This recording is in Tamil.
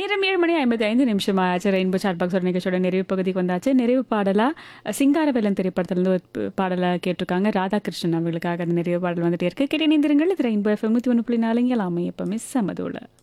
நேரம் 7:55 ஆச்சு. ரெயின்போ சாட் பாக்ஸோட நிகழ்ச்சியோட நிறைவு பகுதிக்கு வந்தாச்சு. நிறைவு பாடலா சிங்காரவேலன் திரைப்படத்திலிருந்து ஒரு பாடலை கேட்டிருக்காங்க ராதாகிருஷ்ணன் அவர்களுக்காக. அந்த நிறைவு பாடல் வந்துட்டே இருக்கு. கேட்டு இணைந்திருங்கள். இது ரெயின்போ FM 101.4 எல்லாமே எப்பவுமே சமதோல.